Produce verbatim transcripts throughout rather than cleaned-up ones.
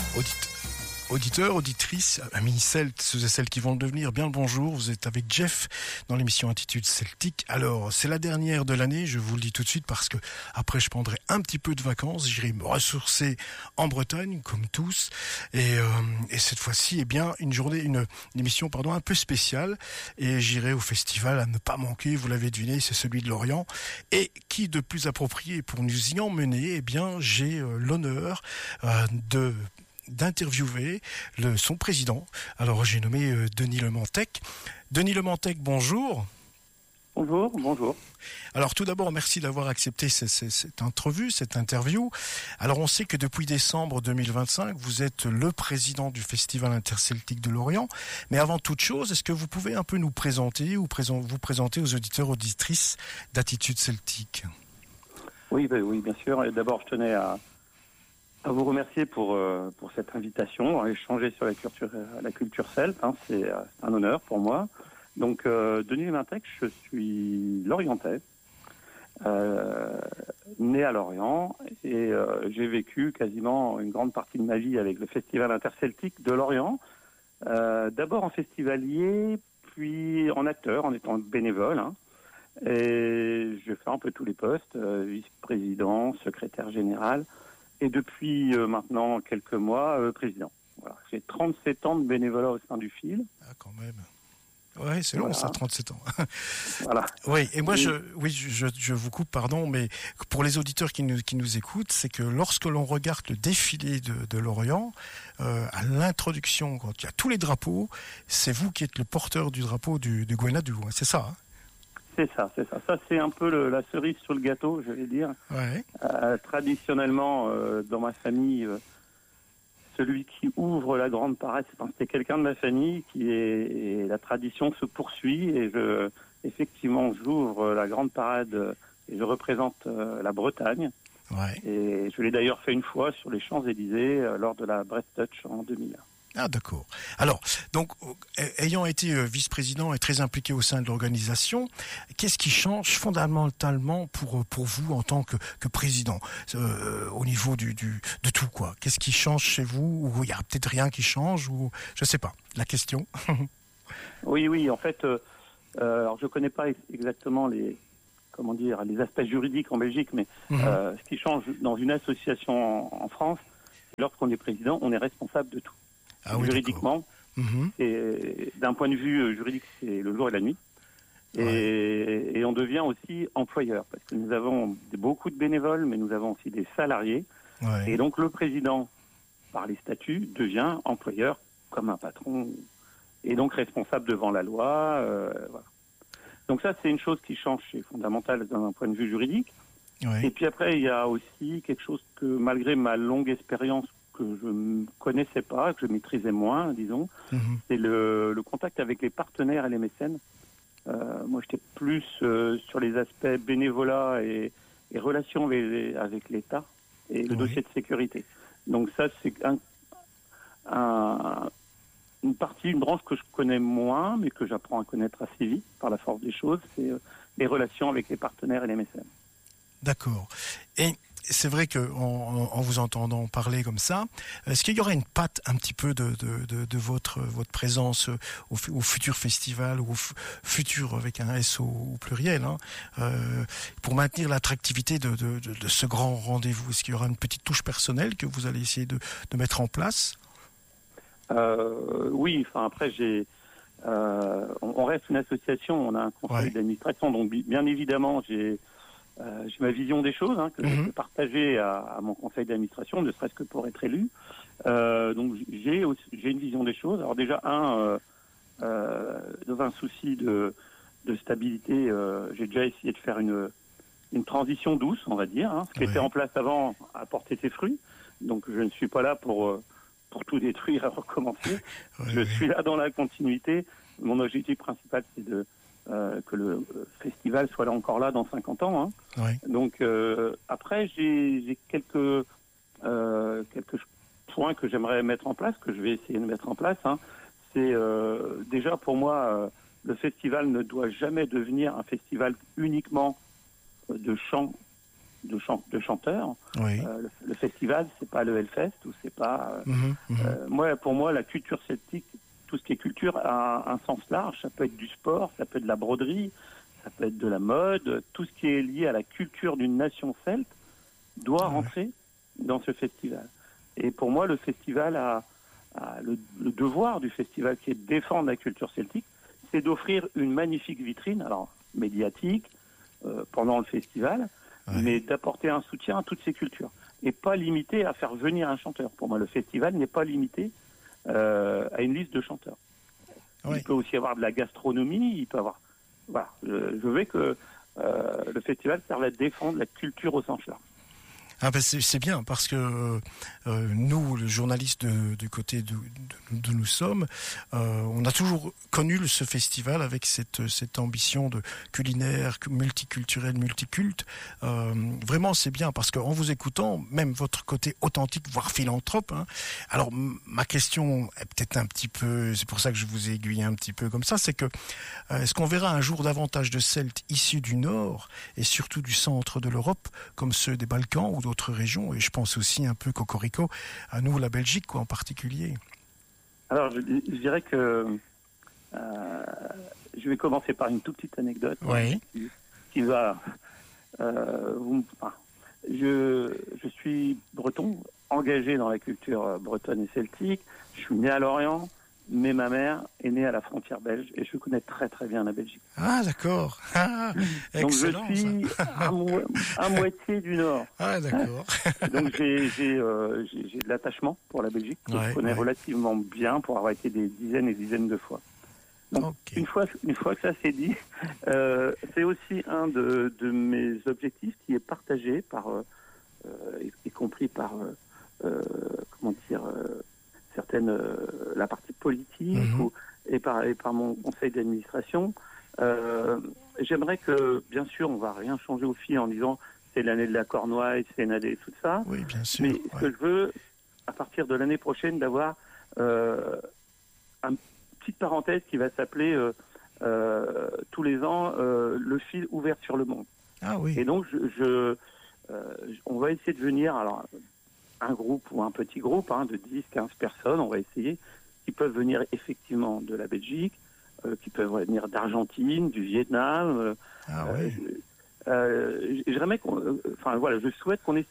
Audite, auditeurs, auditrices, amis celtes, ceux et celles qui vont le devenir, bien le bonjour. Vous êtes avec Jeff dans l'émission Attitude Celtique. Alors, c'est la dernière de l'année, je vous le dis tout de suite, parce que après je prendrai un petit peu de vacances, j'irai me ressourcer en Bretagne, comme tous. Et, euh, et cette fois-ci, eh bien, une journée, une, une émission, pardon, un peu spéciale. Et j'irai au festival à ne pas manquer, vous l'avez deviné, c'est celui de Lorient. Et qui de plus approprié pour nous y emmener? Eh bien, j'ai euh, l'honneur euh, de... d'interviewer le, son président. Alors j'ai nommé euh, Denis Lemantec. Denis Lemantec, bonjour. Bonjour, bonjour. Alors tout d'abord, merci d'avoir accepté cette, cette, cette entrevue, cette interview. Alors on sait que depuis décembre deux mille vingt-cinq, vous êtes le président du Festival interceltique de Lorient. Mais avant toute chose, est-ce que vous pouvez un peu nous présenter ou présent, vous présenter aux auditeurs, auditrices d'Attitude Celtique? Oui, ben, oui, bien sûr. Et d'abord, je tenais à à vous remercier pour euh, pour cette invitation à échanger sur la culture la culture celte. Hein, c'est euh, un honneur pour moi. Donc, euh, Denis Lemantec, je suis lorientais, euh, né à Lorient, et euh, j'ai vécu quasiment une grande partie de ma vie avec le Festival interceltique de Lorient. Euh, d'abord en festivalier, puis en acteur, en étant bénévole. Hein, et je fais un peu tous les postes, euh, vice-président, secrétaire général. Et depuis euh, maintenant quelques mois, euh, président. Voilà. J'ai trente-sept ans de bénévolat au sein du F I L. Ah, quand même. Ouais, c'est long, voilà. Ça, trente-sept ans. Voilà. Oui, et moi, et... je, oui, je, je vous coupe, pardon, mais pour les auditeurs qui nous, qui nous écoutent, c'est que lorsque l'on regarde le défilé de, de Lorient, euh, à l'introduction, quand il y a tous les drapeaux, c'est vous qui êtes le porteur du drapeau du, du Gouenadou, hein, c'est ça, hein? C'est ça, c'est ça. Ça, c'est un peu le, la cerise sur le gâteau, je vais dire. Ouais. Euh, traditionnellement, euh, dans ma famille, euh, celui qui ouvre la grande parade, c'est quelqu'un de ma famille qui est, et la tradition se poursuit. Et je, effectivement, j'ouvre la grande parade et je représente euh, la Bretagne. Ouais. Et je l'ai d'ailleurs fait une fois sur les Champs-Élysées euh, lors de la Brest Touch en deux mille. Ah, d'accord. Alors, donc, ayant été vice-président et très impliqué au sein de l'organisation, qu'est-ce qui change fondamentalement pour pour vous en tant que, que président, euh, au niveau du, du de tout, quoi? Qu'est-ce qui change chez vous? Ou il y a peut-être rien qui change, ou je sais pas. La question. Oui, oui. En fait, euh, alors je connais pas exactement les comment dire les aspects juridiques en Belgique, mais mm-hmm. euh, ce qui change dans une association en, en France, lorsqu'on est président, on est responsable de tout. Ah oui, juridiquement, mmh. et d'un point de vue juridique, c'est le jour et la nuit. Et, ouais. et on devient aussi employeur, parce que nous avons beaucoup de bénévoles, mais nous avons aussi des salariés. Ouais. Et donc le président, par les statuts, devient employeur comme un patron, et donc responsable devant la loi. Euh, voilà. Donc ça, c'est une chose qui change, c'est fondamental d'un point de vue juridique. Ouais. Et puis après, il y a aussi quelque chose que, malgré ma longue expérience, que je ne connaissais pas, que je maîtrisais moins, disons, mmh. c'est le, le contact avec les partenaires et les mécènes. Euh, moi, j'étais plus euh, sur les aspects bénévolat et, et relations avec, avec l'État et le oui. dossier de sécurité. Donc ça, c'est un, un, une partie, une branche que je connais moins, mais que j'apprends à connaître assez vite par la force des choses, c'est euh, les relations avec les partenaires et les mécènes. D'accord. Et c'est vrai que en, en vous entendant parler comme ça, est-ce qu'il y aurait une patte un petit peu de, de, de, de votre votre présence au, au futur festival ou au f- futur avec un S au, au pluriel, hein, euh, pour maintenir l'attractivité de, de, de, de ce grand rendez-vous? Est-ce qu'il y aura une petite touche personnelle que vous allez essayer de, de mettre en place? euh, Oui, enfin après j'ai euh, on, on reste une association, on a un conseil ouais. d'administration, donc bien évidemment j'ai Euh, j'ai ma vision des choses, hein, que mmh. je peux partager à, à mon conseil d'administration, ne serait-ce que pour être élu. Euh, donc j'ai, aussi, j'ai une vision des choses. Alors déjà, un, euh, euh, dans un souci de, de stabilité, euh, j'ai déjà essayé de faire une, une transition douce, on va dire. Hein. Ce qui oui. était en place avant a porté ses fruits. Donc je ne suis pas là pour, pour tout détruire et recommencer. oui, je oui. suis là dans la continuité. Mon objectif principal, c'est de Euh, que le festival soit là encore là dans cinquante ans. Hein. Oui. Donc euh, après, j'ai, j'ai quelques euh, quelques points que j'aimerais mettre en place, que je vais essayer de mettre en place. Hein. C'est euh, déjà pour moi, euh, le festival ne doit jamais devenir un festival uniquement de chant de, chan- de chanteurs. Oui. Euh, le, le festival, c'est pas le Hellfest ou c'est pas. Euh, Mmh, mmh. euh, moi, pour moi, la culture celtique, tout ce qui est culture a un, un sens large. Ça peut être du sport, ça peut être de la broderie, ça peut être de la mode. Tout ce qui est lié à la culture d'une nation celte doit Ouais. rentrer dans ce festival. Et pour moi, le festival a, a le, le devoir du festival, qui est de défendre la culture celtique, c'est d'offrir une magnifique vitrine, alors médiatique, euh, pendant le festival, Ouais. mais d'apporter un soutien à toutes ces cultures. Et pas limité à faire venir un chanteur. Pour moi, le festival n'est pas limité euh, à une liste de chanteurs. Ouais. Il peut aussi y avoir de la gastronomie, il peut y avoir... Voilà, je, je veux que euh, le festival serve à défendre la culture au sens large. Ah ben c'est, c'est bien parce que euh, nous, le journaliste de, du côté d'où de, de nous sommes, euh, on a toujours connu le- ce festival avec cette, cette ambition de culinaire, multiculturel, multiculte. Euh, vraiment, c'est bien parce qu'en vous écoutant, même votre côté authentique, voire philanthrope. Hein, alors m- ma question est peut-être un petit peu, c'est pour ça que je vous ai aiguillé un petit peu comme ça, c'est que euh, est-ce qu'on verra un jour davantage de Celtes issus du Nord et surtout du centre de l'Europe, comme ceux des Balkans ou d'autres régions, et je pense aussi un peu cocorico à nous, la Belgique, quoi, en particulier. Alors, je, je dirais que euh, je vais commencer par une toute petite anecdote Oui. qui, qui va... Euh, vous, me- enfin, je, je suis breton, engagé dans la culture euh, bretonne et celtique. Je suis né à Lorient, mais ma mère est née à la frontière belge et je connais très très bien la Belgique. Ah, d'accord. Ah, Donc je excellent, suis ça. à, mo- à moitié du Nord. Ah, d'accord. Donc j'ai, j'ai, euh, j'ai, j'ai de l'attachement pour la Belgique, que Ouais, je connais ouais. relativement bien pour avoir été des dizaines et dizaines de fois. Donc Ok. une fois, une fois que ça c'est dit, euh, c'est aussi un de, de mes objectifs qui est partagé par, euh, euh, y, y compris par, euh, euh, comment dire, euh, certaines, euh, la partie politique Mhm. ou, et, par, et par mon conseil d'administration. Euh, j'aimerais que, bien sûr, on va rien changer au fil en disant c'est l'année de la Cornouaille, c'est l'année de tout ça. Oui, bien sûr. Mais ce Ouais. que je veux, à partir de l'année prochaine, d'avoir euh, une petite parenthèse qui va s'appeler euh, euh, tous les ans euh, le fil ouvert sur le monde. Ah oui. Et donc, je, je, euh, on va essayer de venir, alors un groupe ou un petit groupe hein, de dix, quinze personnes, on va essayer, qui peuvent venir effectivement de la Belgique, euh, qui peuvent venir d'Argentine, du Vietnam. Euh, Ah euh, oui. je- euh, j'aimerais qu'on, euh, enfin voilà, je souhaite qu'on ait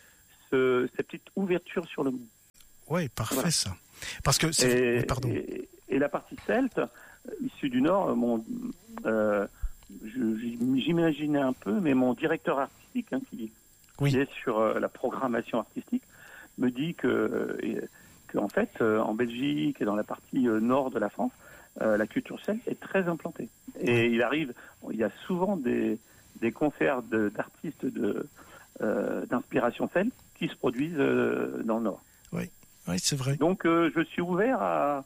ce, cette petite ouverture sur le monde. Oui, parfait, Voilà. ça. Parce que c'est... Et, oui, pardon. et, et la partie celte, euh, issue du Nord, mon, euh, je- j'imaginais un peu, mais mon directeur artistique, hein, qui, Oui. qui est sur euh, la programmation artistique, me dit que, euh, et- que en fait, euh, en Belgique et dans la partie euh, nord de la France, euh, la culture celte est très implantée. Et il arrive, il y a souvent des, des concerts de- d'artistes de, euh, d'inspiration celte qui se produisent euh, dans le Nord. Oui, c'est vrai. Donc euh, je suis ouvert à...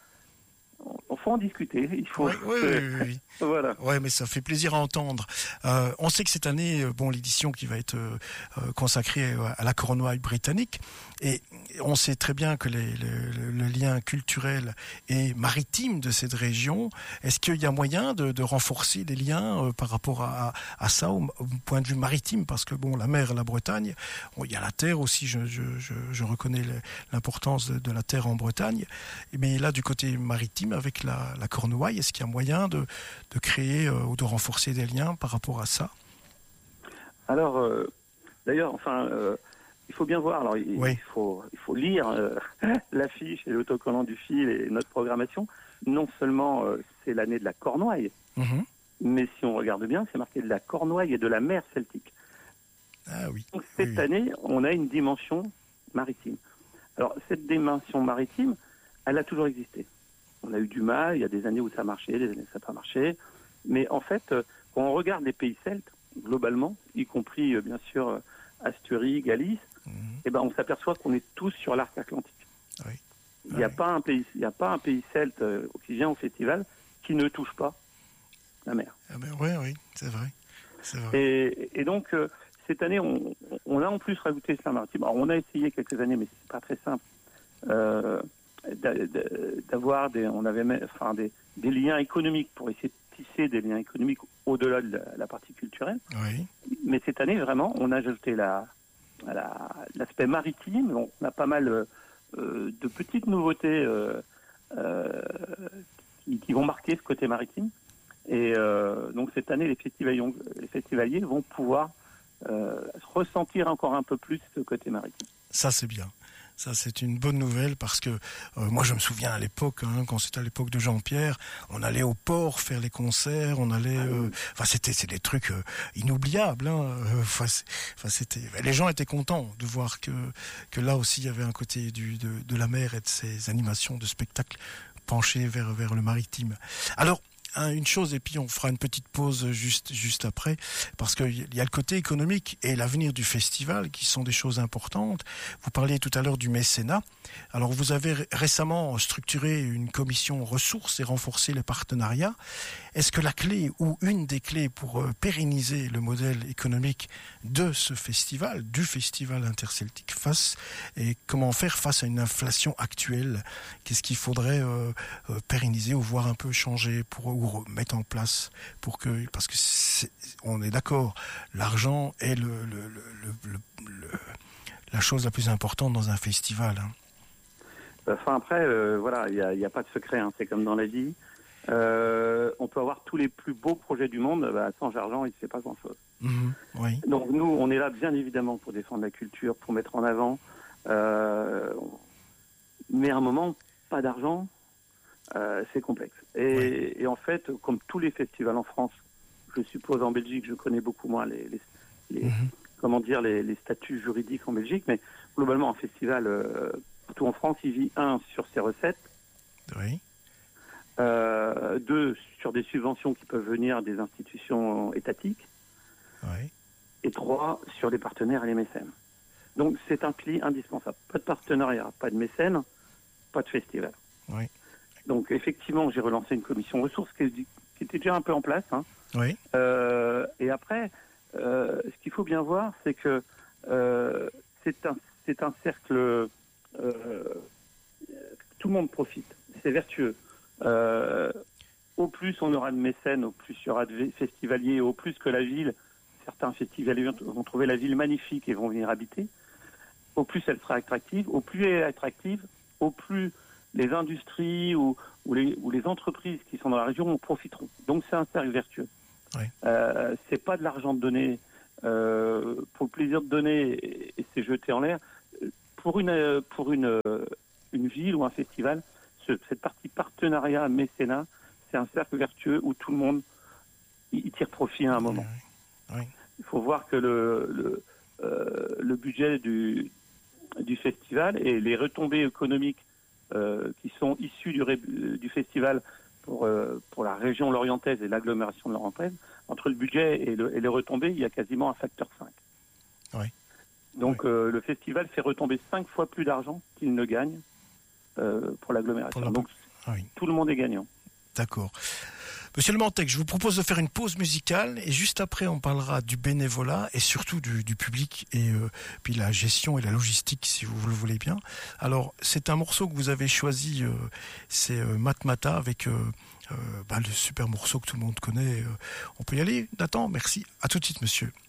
Il faut en discuter. Il faut... Oui, oui, oui, oui, oui. Voilà. Ouais, mais ça fait plaisir à entendre. Euh, on sait que cette année, euh, bon, l'édition qui va être euh, euh, consacrée euh, à la Cornouaille britannique, et on sait très bien que les, le, le lien culturel et maritime de cette région, est-ce qu'il y a moyen de, de renforcer les liens euh, par rapport à, à ça au, au point de vue maritime? Parce que bon, la mer et la Bretagne, bon, il y a la terre aussi, je, je, je, je reconnais le, l'importance de, de la terre en Bretagne, mais là, du côté maritime, avec la, la Cornouaille, est-ce qu'il y a moyen de, de créer euh, ou de renforcer des liens par rapport à ça? Alors, euh, d'ailleurs, enfin, euh, il faut bien voir. Alors, il, Oui. il faut, il faut lire euh, l'affiche et l'autocollant du fil et notre programmation. Non seulement euh, c'est l'année de la Cornouaille, Mhm. mais si on regarde bien, c'est marqué de la Cornouaille et de la mer celtique. Ah oui. Donc, cette Oui. année, on a une dimension maritime. Alors, cette dimension maritime, elle a toujours existé. On a eu du mal, il y a des années où ça marchait, des années où ça n'a pas marché. Mais en fait, euh, quand on regarde les pays celtes, globalement, y compris, euh, bien sûr, euh, Asturie, Galice, Mhm. eh ben, on s'aperçoit qu'on est tous sur l'arc atlantique. Oui. Il n'y a Oui. pas un pays, il n'y a pas un pays celte euh, qui vient au festival qui ne touche pas la mer. Ah ben, oui, oui, c'est vrai. C'est vrai. Et, et donc, euh, cette année, on, on a en plus rajouté cela maritime. Alors, on a essayé quelques années, mais c'est pas très simple, euh, d'a- d'a- d'avoir des, on avait même- enfin, des, des liens économiques pour essayer de tisser des liens économiques au-delà de la, la partie culturelle. Oui. mais cette année, vraiment, on a ajouté la, la, l'aspect maritime. On a pas mal euh, de petites nouveautés euh, euh, qui, qui vont marquer ce côté maritime. Et euh, donc cette année, les festivaliers, les festivaliers vont pouvoir euh, ressentir encore un peu plus ce côté maritime. Ça, c'est bien. Ça, c'est une bonne nouvelle parce que euh, moi, je me souviens à l'époque, hein, quand c'était à l'époque de Jean-Pierre, on allait au port faire les concerts, on allait, euh, enfin, c'était, c'est des trucs euh, inoubliables. Hein, enfin, enfin, c'était, les gens étaient contents de voir que que là aussi, il y avait un côté du de, de la mer et de ces animations de spectacles penchées vers vers le maritime. Alors. Une chose, et puis on fera une petite pause juste juste après, parce qu'il y a le côté économique et l'avenir du festival qui sont des choses importantes. Vous parliez tout à l'heure du mécénat. Alors vous avez récemment structuré une commission ressources et renforcé les partenariats. Est-ce que la clé ou une des clés pour pérenniser le modèle économique de ce festival, du festival interceltique, face et comment faire face à une inflation actuelle? Qu'est-ce qu'il faudrait euh, pérenniser ou voir un peu changer pour ou mettre en place pour que, parce que c'est, on est d'accord, l'argent est le, le, le, le, le, la chose la plus importante dans un festival. Hein. Enfin après, euh, voilà, il n'y a, y a pas de secret, hein, c'est comme dans la vie. Euh, on peut avoir tous les plus beaux projets du monde, bah, sans argent, il ne se fait pas grand-chose. Mmh, oui. Donc nous, on est là bien évidemment pour défendre la culture, pour mettre en avant. Euh, mais à un moment, pas d'argent. Euh, c'est complexe. Et, ouais. et en fait, comme tous les festivals en France, je suppose en Belgique, je connais beaucoup moins les, les, les mm-hmm. comment dire, les, les statuts juridiques en Belgique, mais globalement, un festival, euh, partout en France, il vit, un, sur ses recettes, oui. euh, deux, sur des subventions qui peuvent venir des institutions étatiques, oui. et trois, sur les partenaires et les mécènes. Donc, c'est un pli indispensable. Pas de partenariat, pas de mécène, pas de festival. Oui. Donc effectivement, j'ai relancé une commission ressources qui, qui était déjà un peu en place. Hein. Oui. Euh, et après, euh, ce qu'il faut bien voir, c'est que euh, c'est un c'est un cercle. Euh, tout le monde profite. C'est vertueux. Euh, au plus on aura de mécènes, au plus il y aura de festivaliers, au plus que la ville, certains festivaliers vont trouver la ville magnifique et vont venir habiter. Au plus elle sera attractive. Au plus elle est attractive, au plus les industries ou, ou, les, ou les entreprises qui sont dans la région en profiteront. Donc c'est un cercle vertueux. Oui. Euh, c'est pas de l'argent de donner euh, pour le plaisir de donner et, et c'est jeté en l'air. Pour une pour une une ville ou un festival, ce, cette partie partenariat mécénat, c'est un cercle vertueux où tout le monde y tire profit à un moment. Oui. Oui. Il faut voir que le le, euh, le budget du du festival et les retombées économiques Euh, qui sont issus du, ré, du festival pour, euh, pour la région lorientaise et l'agglomération lorientaise, entre le budget et, le, et les retombées, il y a quasiment un facteur cinq. Oui. Donc oui. Euh, le festival fait retomber cinq fois plus d'argent qu'il ne gagne euh, pour l'agglomération. Pour la... Donc ah oui. Tout le monde est gagnant. D'accord. Monsieur Le Mantec, je vous propose de faire une pause musicale et juste après on parlera du bénévolat et surtout du, du public et euh, puis la gestion et la logistique si vous le voulez bien. Alors c'est un morceau que vous avez choisi, euh, c'est euh, Matmata avec euh, euh, bah, le super morceau que tout le monde connaît. Euh, on peut y aller, Nathan, merci. À tout de suite monsieur.